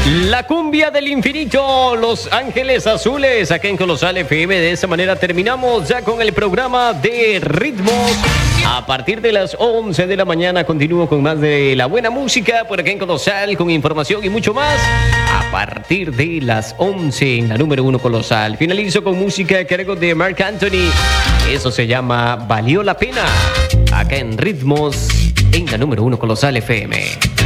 La cumbia del infinito, Los Ángeles Azules, acá en Colosal FM. De esa manera terminamos ya con el programa de ritmos. A partir de las 11 de la mañana continúo con más de la buena música por acá en Colosal, con información y mucho más. A partir de las 11 en la número 1 Colosal. Finalizo con música a cargo de Marc Anthony. Eso se llama Valió la Pena. Acá en ritmos en la número 1 Colosal FM.